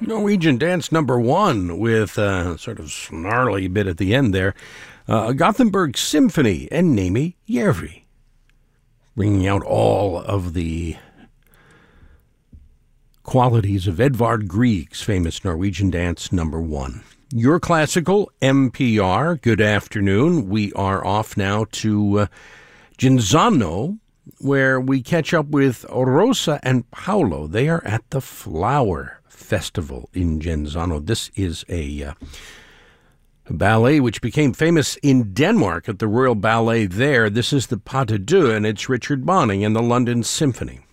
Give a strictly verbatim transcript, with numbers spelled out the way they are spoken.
Norwegian dance number one with a sort of snarly bit at the end there. Uh, Gothenburg Symphony and Nemi Järvi, bringing out all of the qualities of Edvard Grieg's famous Norwegian dance number one. Your Classical, M P R, good afternoon. We are off now to uh, Genzano, where we catch up with Rosa and Paolo. They are at the Flower Festival in Genzano. This is a, uh, a ballet which became famous in Denmark at the Royal Ballet there. This is the Pas de Deux, and it's Richard Bonning and the London Symphony.